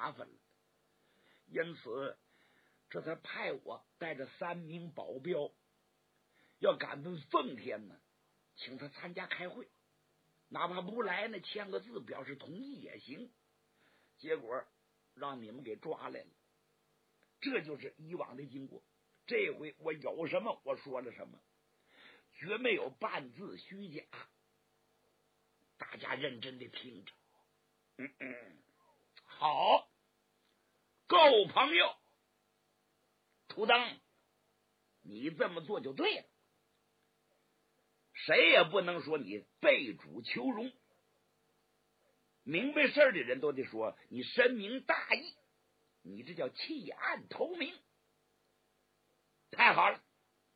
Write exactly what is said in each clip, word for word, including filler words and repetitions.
麻烦了。因此这才派我带着三名保镖要赶奔奉天呢，请他参加开会，哪怕不来呢，签个字表示同意也行。结果让你们给抓来了，这就是以往的经过。这回我有什么我说了什么，绝没有半字虚假，大家认真的听着。嗯嗯，好，各位朋友，图登，你这么做就对了，谁也不能说你背主求荣，明白事儿的人都得说你深明大义，你这叫弃暗投明。太好了，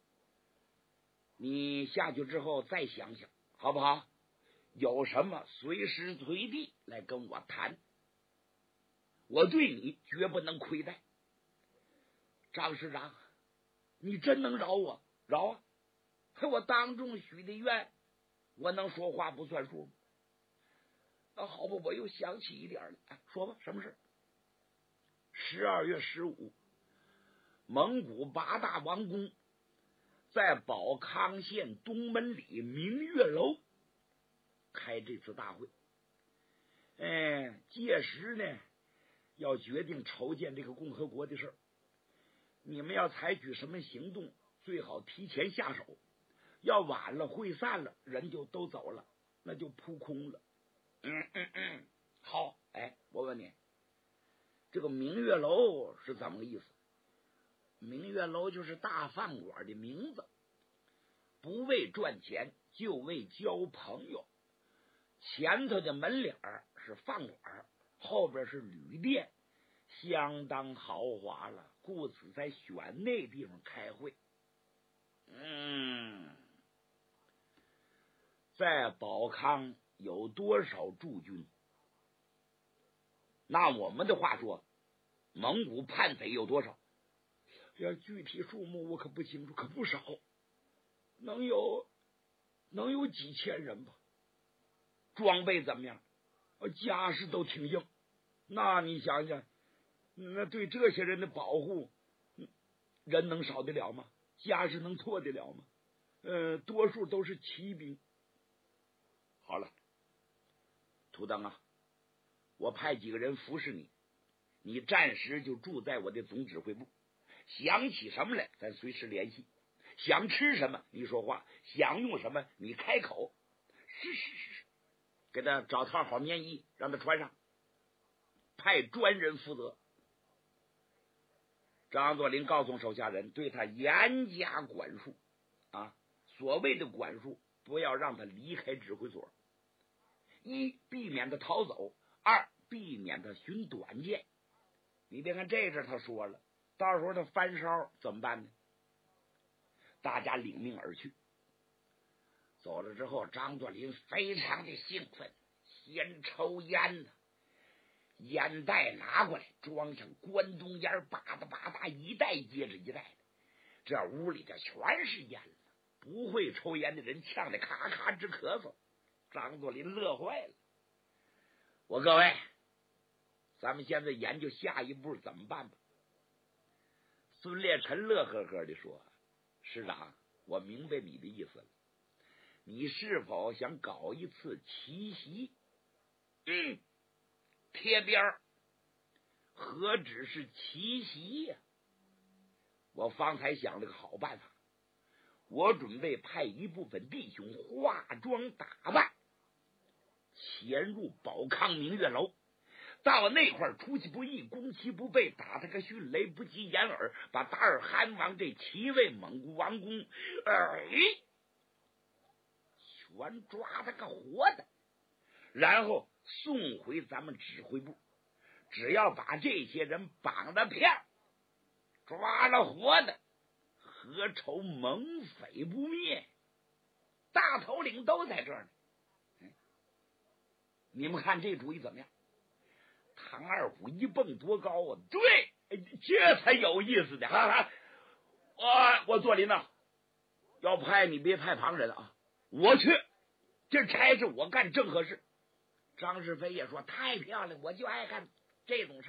你下去之后再想想好不好？有什么随时随地来跟我谈，我对你绝不能亏待。张师长，你真能饶我？饶啊！我当众许的愿，我能说话不算数吗？那好吧，我又想起一点了。哎，说吧，什么事？十二月十五，蒙古八大王公在保康县东门里明月楼开这次大会。哎，届时呢，要决定筹建这个共和国的事儿。你们要采取什么行动，最好提前下手。要晚了，会散了，人就都走了，那就扑空了。嗯嗯嗯，好。哎，我问你，这个明月楼是怎么个意思？明月楼就是大饭馆的名字，不为赚钱，就为交朋友。前头的门脸是饭馆，后边是旅店，相当豪华了，故此才选那地方开会。嗯，在保康有多少驻军？那我们的话说，蒙古叛匪有多少？呀，具体数目我可不清楚，可不少，能有能有几千人吧。装备怎么样？家世都挺硬。那你想想，那对这些人的保护，人能少得了吗？家世能错得了吗？呃，多数都是骑兵。好了，图登啊，我派几个人服侍你，你暂时就住在我的总指挥部，想起什么来咱随时联系，想吃什么你说话，想用什么你开口。是是是是，给他找套好棉衣让他穿上，派专人负责。张作霖告诉手下人，对他严加管束啊！所谓的管束，不要让他离开指挥所。一，避免他逃走；二，避免他寻短见。你别看这阵他说了，到时候他翻烧怎么办呢？大家领命而去。走了之后，张作霖非常的兴奋，先抽烟呢，烟袋拿过来，装上关东烟，吧嗒吧嗒，一袋接着一袋的，这屋里头全是烟了。不会抽烟的人呛得咔咔直咳嗽，张作霖乐坏了。我各位，咱们现在研究下一步怎么办吧。孙烈臣乐呵呵地说：“师长，我明白你的意思了。你是否想搞一次奇袭？嗯，贴边儿，何止是奇袭呀、啊？我方才想了个好办法，我准备派一部分弟兄化妆打扮，潜入保康明月楼，到那块儿出其不意，攻其不备，打他个迅雷不及掩耳，把达尔汗王这七位蒙古王公，哎，全抓他个活的，然后送回咱们指挥部。只要把这些人绑了片，抓了活的，何愁蒙匪不灭？大头领都在这儿呢。嗯，你们看这主意怎么样？唐二虎一蹦多高啊！对，这才有意思的。哈哈，我我作霖呐，要派你别派旁人啊，我去，这差事我干正合适。张世飞也说太漂亮，我就爱干这种事。